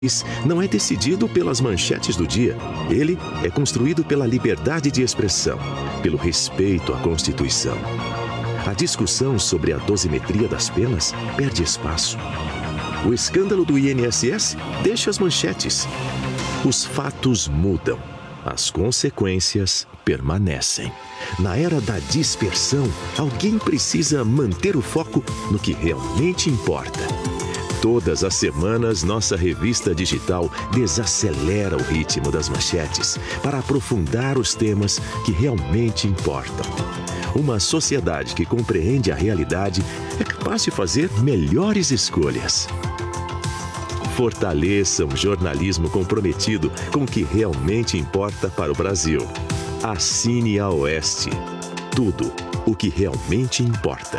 não é decidido pelas manchetes do dia. Ele é construído pela liberdade de expressão, pelo respeito à Constituição. A discussão sobre a dosimetria das penas perde espaço. O escândalo do INSS deixa as manchetes. Os fatos mudam. As consequências permanecem. Na era da dispersão, alguém precisa manter o foco no que realmente importa. Todas as semanas, nossa revista digital desacelera o ritmo das manchetes para aprofundar os temas que realmente importam. Uma sociedade que compreende a realidade é capaz de fazer melhores escolhas. Fortaleça um jornalismo comprometido com o que realmente importa para o Brasil. Assine a Oeste. Tudo o que realmente importa.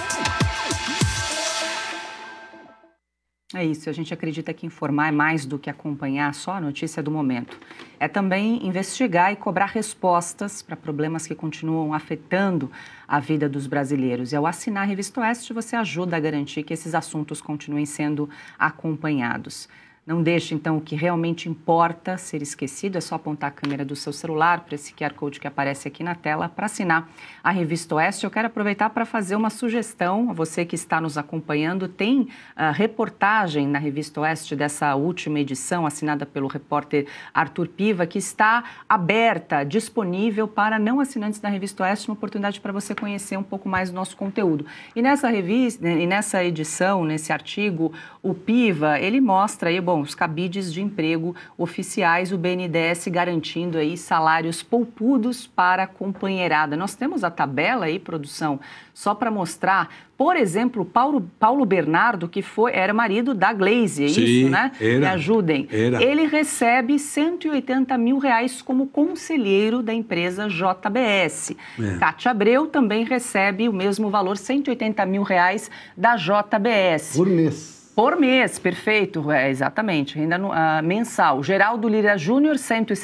É isso, a gente acredita que informar é mais do que acompanhar só a notícia do momento. É também investigar e cobrar respostas para problemas que continuam afetando a vida dos brasileiros. E ao assinar a Revista Oeste, você ajuda a garantir que esses assuntos continuem sendo acompanhados. Não deixe, então, o que realmente importa ser esquecido. É só apontar a câmera do seu celular para esse QR Code que aparece aqui na tela para assinar a Revista Oeste. Eu quero aproveitar para fazer uma sugestão a você que está nos acompanhando. Tem reportagem na Revista Oeste dessa última edição, assinada pelo repórter Arthur Piva, que está aberta, disponível para não assinantes da Revista Oeste, uma oportunidade para você conhecer um pouco mais do nosso conteúdo. E nessa revista, e nessa edição, nesse artigo, o Piva, ele mostra aí, os cabides de emprego oficiais, o BNDES garantindo aí salários poupudos para a companheirada. Nós temos a tabela aí, produção, só para mostrar, por exemplo, Paulo Bernardo, que era marido da Glaze, é isso, né? Me ajudem. Ele recebe R$180 mil como conselheiro da empresa JBS. Cátia Abreu também recebe o mesmo valor, R$180 mil da JBS. Por mês. Por mês, perfeito, exatamente, renda mensal. Geraldo Lira Júnior,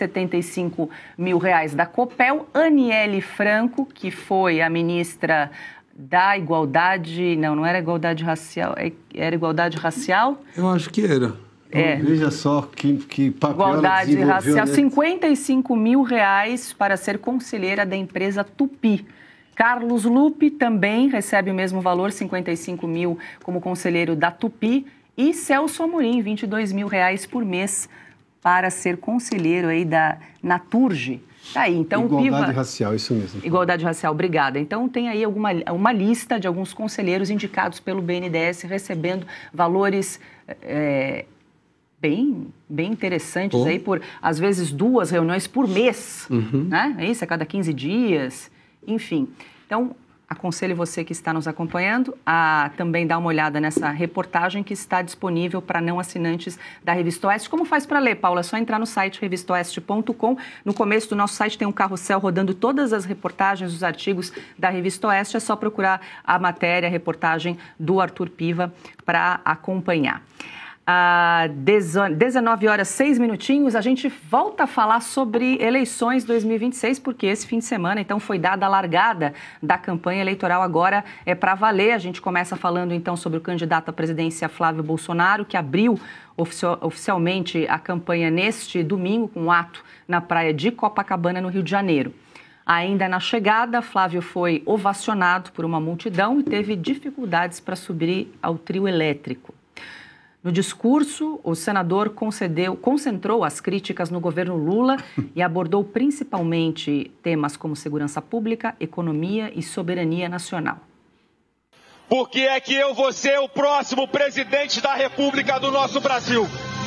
R$175 mil da Copel. Aniele Franco, que foi a ministra da Igualdade... Não era Igualdade Racial, era Igualdade Racial? Eu acho que era. Veja só que papel Igualdade Racial, R$55 mil para ser conselheira da empresa Tupi. Carlos Lupe também recebe o mesmo valor, R$55 mil, como conselheiro da Tupi. E Celso Amorim, R$22 mil por mês, para ser conselheiro aí da Naturge. Tá aí, então, Igualdade racial, isso mesmo. Igualdade racial, obrigada. Então, tem aí uma lista de alguns conselheiros indicados pelo BNDES recebendo valores bem interessantes aí por, às vezes, 2 reuniões por mês, né? É isso, a cada 15 dias... Enfim, então, aconselho você que está nos acompanhando a também dar uma olhada nessa reportagem que está disponível para não assinantes da Revista Oeste. Como faz para ler, Paula? É só entrar no site revistaoeste.com. No começo do nosso site tem um carrossel rodando todas as reportagens, os artigos da Revista Oeste. É só procurar a matéria, a reportagem do Arthur Piva para acompanhar. 19h06, a gente volta a falar sobre eleições 2026, porque esse fim de semana, então, foi dada a largada da campanha eleitoral, agora é para valer. A gente começa falando, então, sobre o candidato à presidência Flávio Bolsonaro, que abriu oficialmente a campanha neste domingo, com um ato na praia de Copacabana, no Rio de Janeiro. Ainda na chegada, Flávio foi ovacionado por uma multidão e teve dificuldades para subir ao trio elétrico. No discurso, o senador concentrou as críticas no governo Lula e abordou principalmente temas como segurança pública, economia e soberania nacional. Por que é que eu vou ser o próximo presidente da República do nosso Brasil?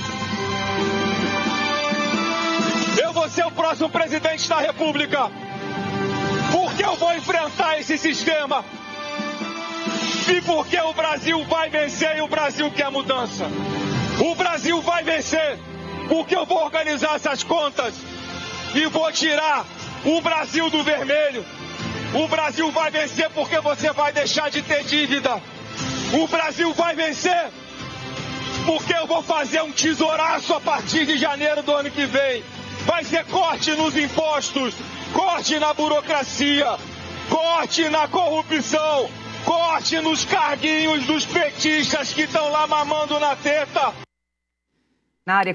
Eu vou ser o próximo presidente da República porque eu vou enfrentar esse sistema. E porque o Brasil vai vencer e o Brasil quer mudança. O Brasil vai vencer porque eu vou organizar essas contas e vou tirar o Brasil do vermelho. O Brasil vai vencer porque você vai deixar de ter dívida. O Brasil vai vencer porque eu vou fazer um tesouraço a partir de janeiro do ano que vem. Vai ser corte nos impostos, corte na burocracia, corte na corrupção, corte nos carguinhos dos petistas que estão lá mamando na teta. Na área